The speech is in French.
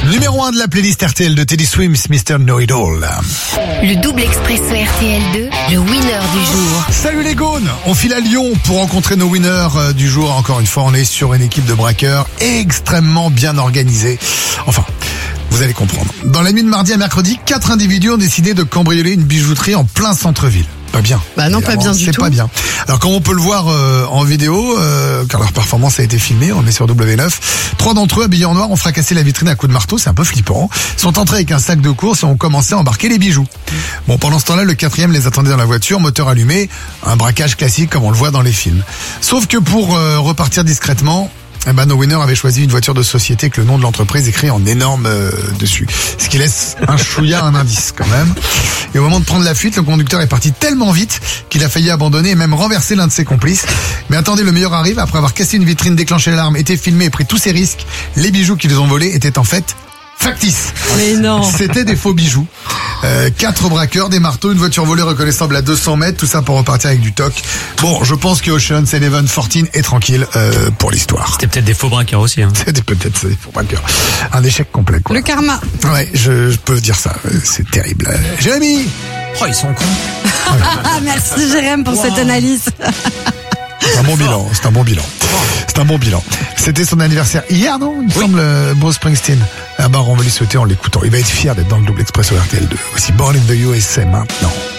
Numéro 1 de la playlist RTL de Teddy Swims, Mr. Know It All. Le double expresso RTL2, le winner du jour. Salut les gaunes, on file à Lyon pour rencontrer nos winners du jour. Encore une fois, on est sur une équipe de braqueurs extrêmement bien organisée. Enfin, vous allez comprendre. Dans la nuit de mardi à mercredi, 4 individus ont décidé de cambrioler une bijouterie en plein centre-ville. Pas bien. Bah non, pas bien du tout. C'est pas bien. Alors comme on peut le voir en vidéo, car leur performance a été filmée, on le met sur W9, 3 d'entre eux habillés en noir ont fracassé la vitrine à coups de marteau, c'est un peu flippant. Ils sont entrés avec un sac de course et ont commencé à embarquer les bijoux. Bon, pendant ce temps-là, le 4e les attendait dans la voiture, moteur allumé, un braquage classique comme on le voit dans les films. Sauf que pour repartir discrètement, nos winners avaient choisi une voiture de société avec le nom de l'entreprise écrit en énorme dessus. Ce qui laisse un indice quand même. Et au moment de prendre la fuite, le conducteur est parti tellement vite qu'il a failli abandonner et même renverser l'un de ses complices. Mais attendez, le meilleur arrive. Après avoir cassé une vitrine, déclenché l'alarme, été filmé et pris tous ses risques, les bijoux qu'ils ont volés étaient en fait factices. Mais non. C'était des faux bijoux. 4 braqueurs, des marteaux, une voiture volée reconnaissable à 200 mètres, tout ça pour repartir avec du toc. Bon, je pense que Ocean's 11 14 est tranquille pour l'histoire. C'était peut-être des faux braqueurs aussi. C'était peut-être des faux braqueurs. Un échec complet, quoi. Le karma. Ouais, je peux dire ça. C'est terrible. Jérémy! Oh, ils sont cons. Merci Jérém pour cette analyse. C'est un bon bilan, c'est un bon bilan. C'était son anniversaire hier, non? Il me semble, Bruce Springsteen. Ah bah, on va lui souhaiter en l'écoutant. Il va être fier d'être dans le double expresso RTL2. Aussi Born in the USA maintenant.